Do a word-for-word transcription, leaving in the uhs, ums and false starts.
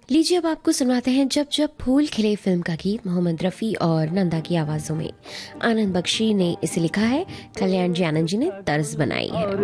लीजिए अब आपको सुनवाते हैं जब जब फूल खिले फिल्म का गीत मोहम्मद रफ़ी और नंदा की आवाज़ों में। आनंद बख्शी ने इसे लिखा है, कल्याण जी आनंद जी ने तर्ज बनाई है।